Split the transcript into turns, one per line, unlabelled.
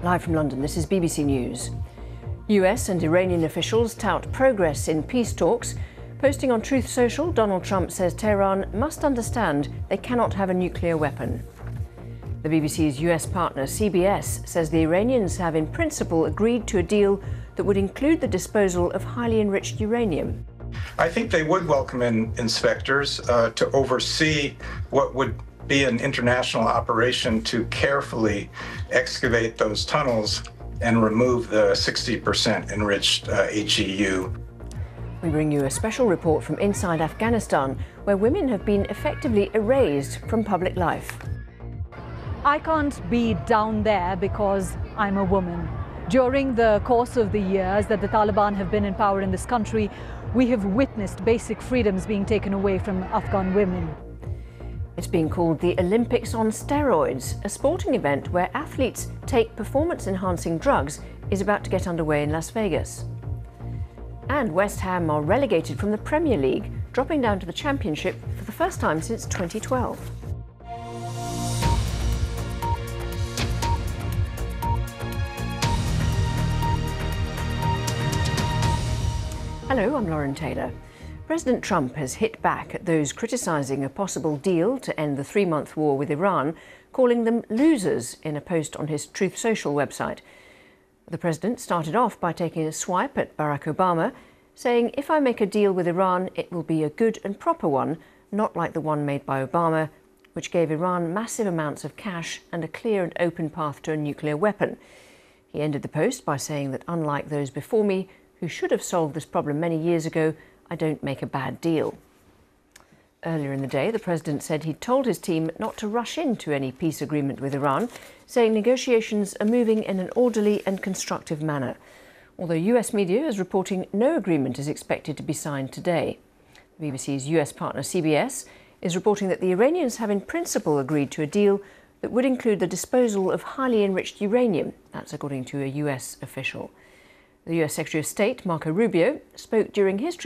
Live from London, this is BBC News. US and Iranian officials tout progress in peace talks. Posting on Truth Social, Donald Trump says Tehran must understand they cannot have a nuclear weapon. The BBC's US partner CBS says the Iranians have in principle agreed to a deal that would include the disposal of highly enriched uranium.
I think they would welcome in inspectors to oversee what would be an international operation to carefully excavate those tunnels and remove the 60% enriched HEU.
We bring you a special report from inside Afghanistan, where women have been effectively erased from public life.
I can't be down there because I'm a woman. During the course of the years that the Taliban have been in power in this country, we have witnessed basic freedoms being taken away from Afghan women.
It's being called the Olympics on steroids. A sporting event where athletes take performance-enhancing drugs is about to get underway in Las Vegas. And West Ham are relegated from the Premier League, dropping down to the Championship for the first time since 2012. Hello, I'm Lauren Taylor. President Trump has hit back at those criticising a possible deal to end the three-month war with Iran, calling them losers in a post on his Truth Social website. The president started off by taking a swipe at Barack Obama, saying, "If I make a deal with Iran, it will be a good and proper one, not like the one made by Obama, which gave Iran massive amounts of cash and a clear and open path to a nuclear weapon." He ended the post by saying that unlike those before me, who should have solved this problem many years ago, I don't make a bad deal. Earlier in the day, the president said he'd told his team not to rush into any peace agreement with Iran, saying negotiations are moving in an orderly and constructive manner. Although US media is reporting no agreement is expected to be signed today. The BBC's US partner CBS is reporting that the Iranians have in principle agreed to a deal that would include the disposal of highly enriched uranium. That's according to a US official. The US Secretary of State, Marco Rubio, spoke during his trip